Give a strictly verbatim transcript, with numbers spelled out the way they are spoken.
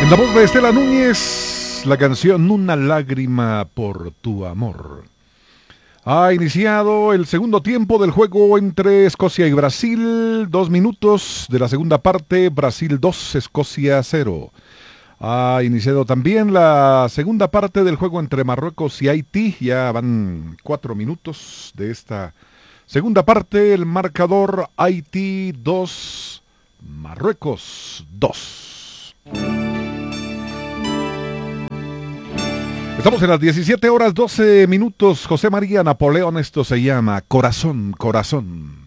En la voz de Estela Núñez, la canción Una lágrima por tu amor. Ha iniciado el segundo tiempo del juego entre Escocia y Brasil. Dos minutos de la segunda parte, Brasil dos, Escocia cero. Ha iniciado también la segunda parte del juego entre Marruecos y Haití. Ya van cuatro minutos de esta segunda parte. El marcador Haití dos, Marruecos dos. Estamos en las diecisiete horas doce minutos. José María Napoleón, esto se llama Corazón, Corazón.